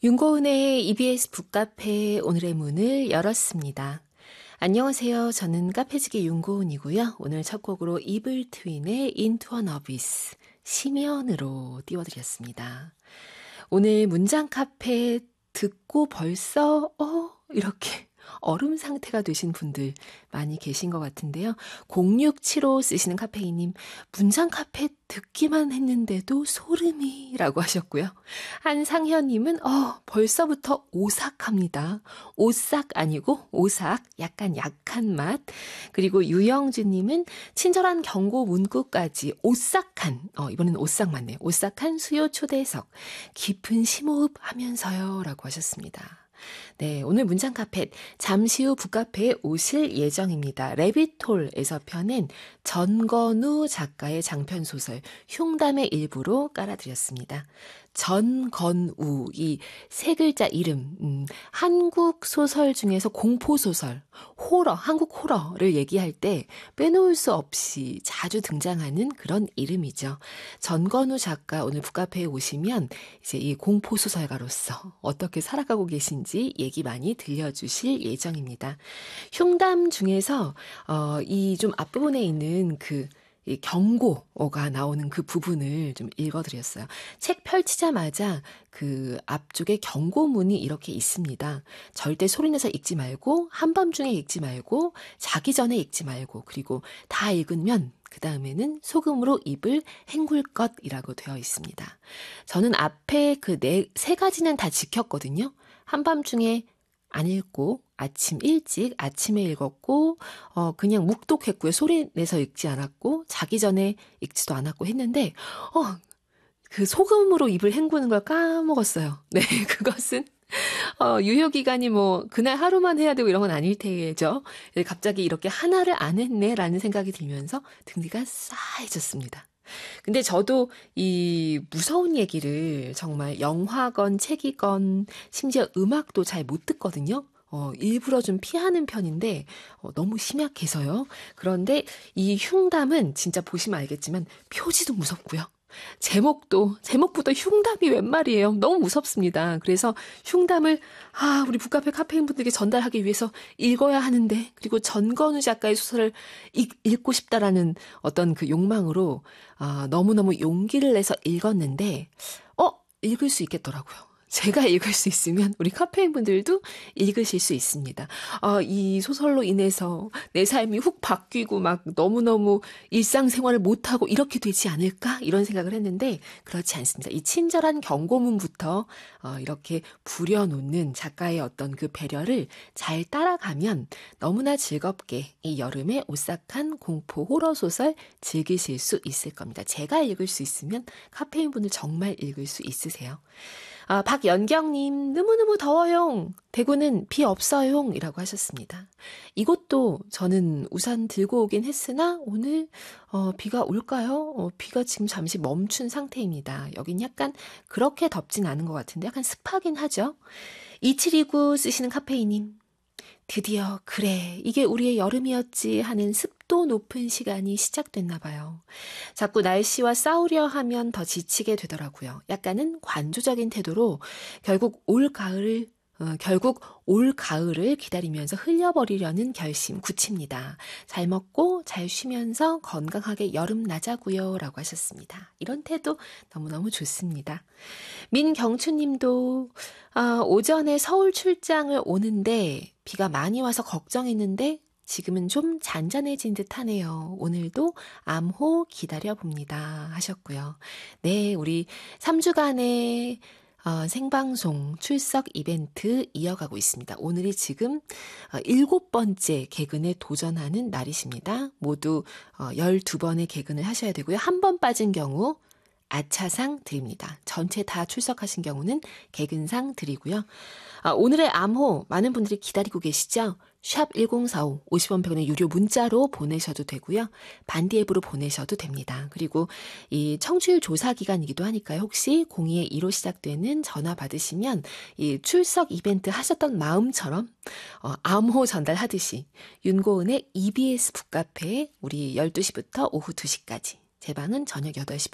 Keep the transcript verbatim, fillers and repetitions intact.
윤고은의 이비에스 북카페 오늘의 문을 열었습니다. 안녕하세요. 저는 카페지기 윤고은이고요. 오늘 첫 곡으로 이블 트윈의 Into an Abyss, 심연으로 띄워드렸습니다. 오늘 문장 카페 듣고 벌써 어 이렇게 얼음 상태가 되신 분들 많이 계신 것 같은데요. 공육칠오 쓰시는 카페이님, 문장 카페 듣기만 했는데도 소름이 라고 하셨고요. 한상현님은 어 벌써부터 오싹합니다. 오싹 아니고 오삭, 약간 약한 맛. 그리고 유영주님은 친절한 경고 문구까지 오싹한, 어 이번엔 오싹 맞네요. 오싹한 수요 초대석, 깊은 심호흡 하면서요 라고 하셨습니다. 네, 오늘 문장 카페 잠시 후 북카페에 오실 예정입니다. 레빗톨에서 펴낸 전건우 작가의 장편 소설 흉담의 일부로 깔아드렸습니다. 전건우, 이 세 글자 이름, 음, 한국 소설 중에서 공포소설, 호러, 한국 호러를 얘기할 때 빼놓을 수 없이 자주 등장하는 그런 이름이죠. 전건우 작가 오늘 북카페에 오시면 이제 이 공포소설가로서 어떻게 살아가고 계신지 얘기 많이 들려주실 예정입니다. 흉담 중에서 어, 이 좀 앞부분에 있는 그 이 경고가 나오는 그 부분을 좀 읽어드렸어요. 책 펼치자마자 그 앞쪽에 경고문이 이렇게 있습니다. 절대 소리내서 읽지 말고, 한밤중에 읽지 말고, 자기 전에 읽지 말고, 그리고 다 읽으면 그 다음에는 소금으로 입을 헹굴 것이라고 되어 있습니다. 저는 앞에 그 네, 세 가지는 다 지켰거든요. 한밤중에 안 읽고 아침 일찍 아침에 읽었고 어 그냥 묵독했고요. 소리 내서 읽지 않았고 자기 전에 읽지도 않았고 했는데 어 그 소금으로 입을 헹구는 걸 까먹었어요. 네, 그것은 어 유효 기간이 뭐 그날 하루만 해야 되고 이런 건 아닐 테죠. 갑자기 이렇게 하나를 안 했네라는 생각이 들면서 등뒤가 싸해졌습니다. 근데 저도 이 무서운 얘기를 정말 영화건 책이건 심지어 음악도 잘 못 듣거든요. 어, 일부러 좀 피하는 편인데 어, 너무 심약해서요. 그런데 이 흉담은 진짜 보시면 알겠지만 표지도 무섭고요. 제목도, 제목부터 흉담이 웬 말이에요. 너무 무섭습니다. 그래서 흉담을, 아, 우리 북카페 카페인 분들께 전달하기 위해서 읽어야 하는데, 그리고 전건우 작가의 소설을 읽, 읽고 싶다라는 어떤 그 욕망으로, 아, 너무너무 용기를 내서 읽었는데, 어, 읽을 수 있겠더라고요. 제가 읽을 수 있으면 우리 카페인 분들도 읽으실 수 있습니다. 아, 이 소설로 인해서 내 삶이 훅 바뀌고 막 너무너무 일상생활을 못하고 이렇게 되지 않을까? 이런 생각을 했는데 그렇지 않습니다. 이 친절한 경고문부터 어, 이렇게 부려놓는 작가의 어떤 그 배려를 잘 따라가면 너무나 즐겁게 이 여름의 오싹한 공포 호러 소설 즐기실 수 있을 겁니다. 제가 읽을 수 있으면 카페인 분들 정말 읽을 수 있으세요. 아, 박연경님, 너무너무 더워요. 대구는 비 없어요. 이라고 하셨습니다. 이곳도 저는 우산 들고 오긴 했으나 오늘 어, 비가 올까요? 어, 비가 지금 잠시 멈춘 상태입니다. 여긴 약간 그렇게 덥진 않은 것 같은데 약간 습하긴 하죠. 이칠이구 쓰시는 카페이님. 드디어 그래 이게 우리의 여름이었지 하는 습도 높은 시간이 시작됐나 봐요. 자꾸 날씨와 싸우려 하면 더 지치게 되더라고요. 약간은 관조적인 태도로 결국 올 가을을 어, 결국 올 가을을 기다리면서 흘려버리려는 결심 굳힙니다. 잘 먹고 잘 쉬면서 건강하게 여름 나자고요 라고 하셨습니다. 이런 태도 너무너무 좋습니다. 민경추님도 아, 오전에 서울 출장을 오는데 비가 많이 와서 걱정했는데 지금은 좀 잔잔해진 듯 하네요. 오늘도 암호 기다려봅니다 하셨고요. 네, 우리 삼 주간의 어, 생방송 출석 이벤트 이어가고 있습니다. 오늘이 지금 어, 일곱 번째 개근에 도전하는 날이십니다. 모두 어, 열두 번의 개근을 하셔야 되고요. 한 번 빠진 경우 아차상 드립니다. 전체 다 출석하신 경우는 개근상 드리고요. 아, 오늘의 암호 많은 분들이 기다리고 계시죠? 샵 일공사오 오십 원 백 원의 유료 문자로 보내셔도 되고요. 반디 앱으로 보내셔도 됩니다. 그리고 이 청취율 조사 기간이기도 하니까요. 혹시 공이의 이로 시작되는 전화 받으시면 이 출석 이벤트 하셨던 마음처럼 어, 암호 전달하듯이 윤고은의 이비에스 북카페에 우리 열두 시부터 오후 두 시까지 제 방은 저녁 여덟 시